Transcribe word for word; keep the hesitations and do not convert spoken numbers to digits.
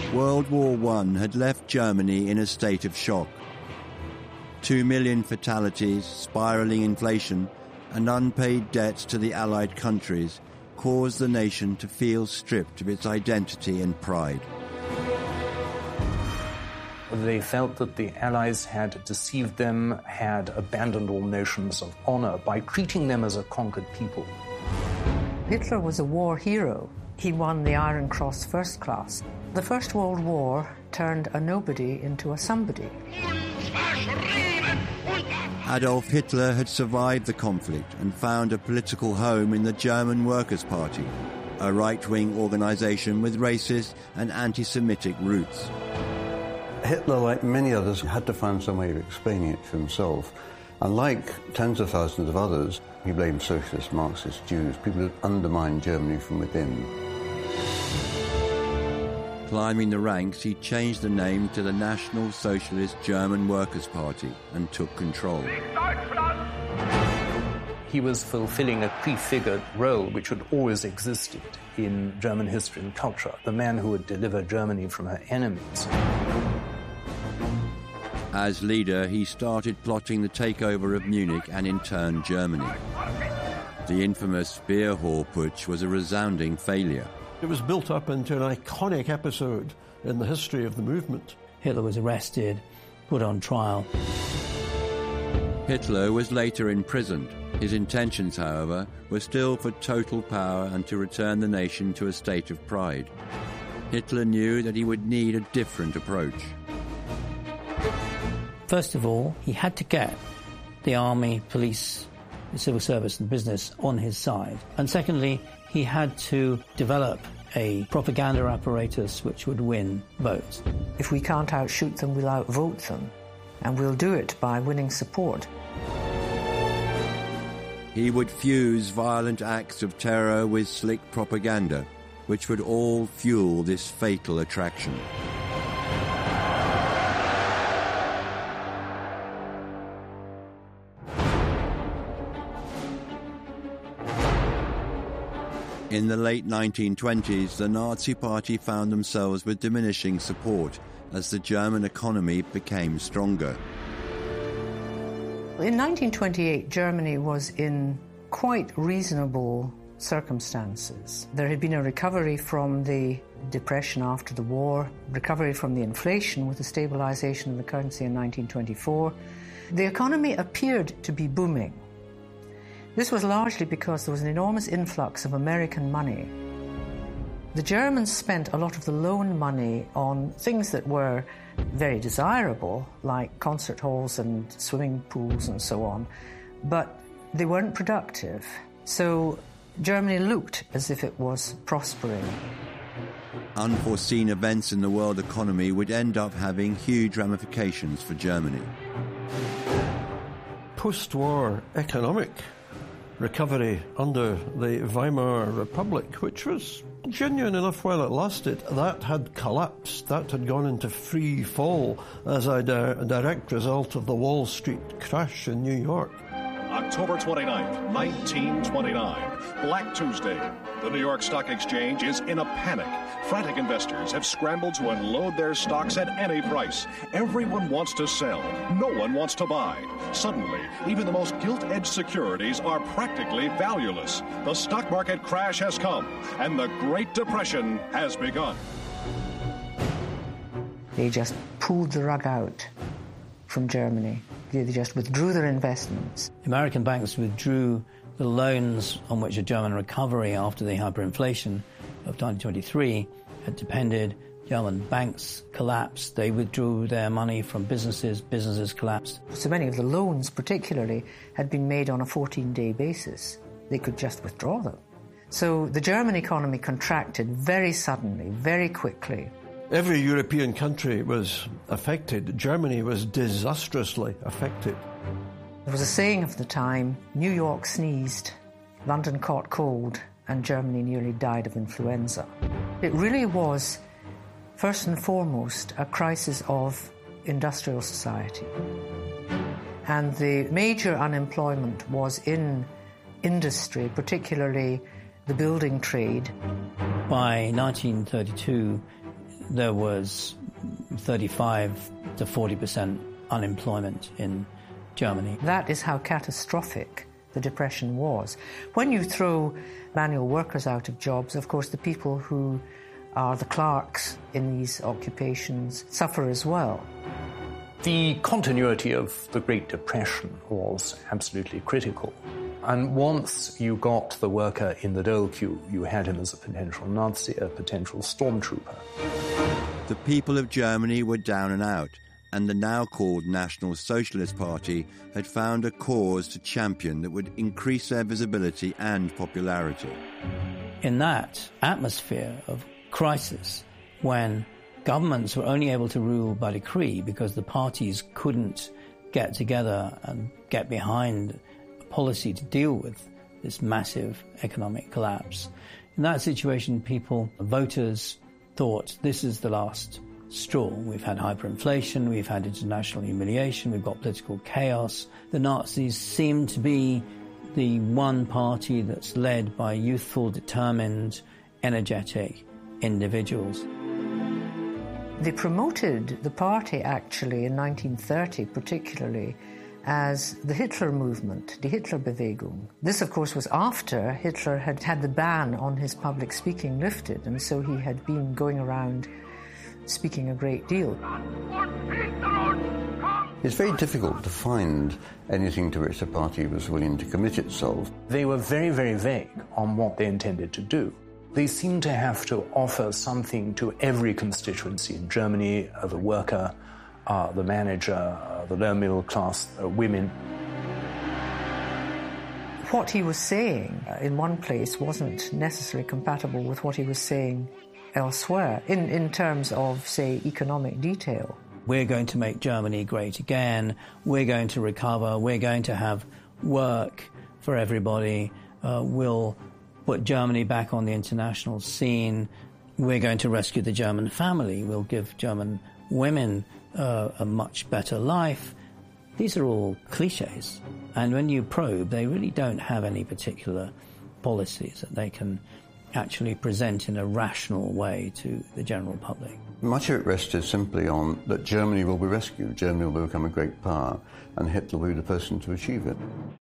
World War One had left Germany in a state of shock. Two million fatalities, spiralling inflation, and unpaid debts to the Allied countries caused the nation to feel stripped of its identity and pride. They felt that the Allies had deceived them, had abandoned all notions of honor by treating them as a conquered people. Hitler was a war hero. He won the Iron Cross First Class. The First World War turned a nobody into a somebody. Adolf Hitler had survived the conflict and found a political home in the German Workers' Party, a right-wing organisation with racist and anti-Semitic roots. Hitler, like many others, had to find some way of explaining it to himself. And like tens of thousands of others, he blamed socialists, Marxists, Jews, people who undermined Germany from within. Climbing the ranks, he changed the name to the National Socialist German Workers' Party and took control. He was fulfilling a prefigured role which had always existed in German history and culture, the man who would deliver Germany from her enemies. As leader, he started plotting the takeover of Munich and in turn Germany. The infamous Beer-Hall Putsch was a resounding failure. It was built up into an iconic episode in the history of the movement. Hitler was arrested, put on trial. Hitler was later imprisoned. His intentions, however, were still for total power and to return the nation to a state of pride. Hitler knew that he would need a different approach. First of all, he had to get the army, police, the civil service and business on his side. And secondly, he had to develop a propaganda apparatus which would win votes. If we can't outshoot them, we'll outvote them. And we'll do it by winning support. He would fuse violent acts of terror with slick propaganda, which would all fuel this fatal attraction. In the late nineteen twenties, the Nazi Party found themselves with diminishing support as the German economy became stronger. In nineteen twenty-eight, Germany was in quite reasonable circumstances. There had been a recovery from the depression after the war, recovery from the inflation with the stabilization of the currency in nineteen twenty-four. The economy appeared to be booming. This was largely because there was an enormous influx of American money. The Germans spent a lot of the loan money on things that were very desirable, like concert halls and swimming pools and so on, but they weren't productive. So Germany looked as if it was prospering. Unforeseen events in the world economy would end up having huge ramifications for Germany. Post-war economic recovery under the Weimar Republic, which was genuine enough while it lasted, that had collapsed. That had gone into free fall as a, di- a direct result of the Wall Street crash in New York. October twenty-ninth, nineteen twenty-nine, Black Tuesday. The New York Stock Exchange is in a panic. Frantic investors have scrambled to unload their stocks at any price. Everyone wants to sell. No one wants to buy. Suddenly, even the most gilt-edged securities are practically valueless. The stock market crash has come, and the Great Depression has begun. They just pulled the rug out from Germany. They just withdrew their investments. American banks withdrew the loans on which a German recovery after the hyperinflation of nineteen twenty-three had depended. German banks collapsed. They withdrew their money from businesses. Businesses collapsed. So many of the loans, particularly, had been made on a fourteen-day basis. They could just withdraw them. So the German economy contracted very suddenly, very quickly. Every European country was affected. Germany was disastrously affected. There was a saying of the time, New York sneezed, London caught cold, and Germany nearly died of influenza. It really was, first and foremost, a crisis of industrial society. And the major unemployment was in industry, particularly the building trade. By nineteen thirty-two, there was thirty-five to forty percent unemployment in Germany. That is how catastrophic the Depression was. When you throw manual workers out of jobs, of course, the people who are the clerks in these occupations suffer as well. The continuity of the Great Depression was absolutely critical. And once you got the worker in the dole queue, you had him as a potential Nazi, a potential stormtrooper. The people of Germany were down and out, and the now called National Socialist Party had found a cause to champion that would increase their visibility and popularity. In that atmosphere of crisis, when governments were only able to rule by decree because the parties couldn't get together and get behind a policy to deal with this massive economic collapse, in that situation, people, voters, thought this is the last straw. We've had hyperinflation, we've had international humiliation, we've got political chaos. The Nazis seem to be the one party that's led by youthful, determined, energetic individuals. They promoted the party, actually, in nineteen thirty particularly, as the Hitler movement, die Hitlerbewegung. This, of course, was after Hitler had had the ban on his public speaking lifted, and so he had been going around speaking a great deal. It's very difficult to find anything to which the party was willing to commit itself. They were very, very vague on what they intended to do. They seemed to have to offer something to every constituency in Germany, uh, the worker, uh, the manager, uh, the lower middle class, uh, women. What he was saying uh, in one place wasn't necessarily compatible with what he was saying elsewhere, in, in terms of, say, economic detail. We're going to make Germany great again, we're going to recover, we're going to have work for everybody, uh, we'll put Germany back on the international scene, we're going to rescue the German family, we'll give German women uh, a much better life. These are all cliches, and when you probe, they really don't have any particular policies that they can actually present in a rational way to the general public. Much of it rested simply on that Germany will be rescued, Germany will become a great power, and Hitler will be the person to achieve it.